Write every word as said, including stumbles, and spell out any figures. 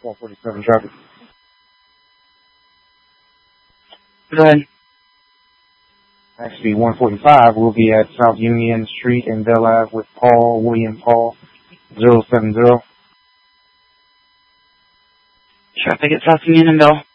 one forty-seven traffic. Go ahead. Actually, one forty-five, we'll be at South Union Street in Bel Ave with Paul, William Paul, zero seven zero. Traffic at South Union and Bell.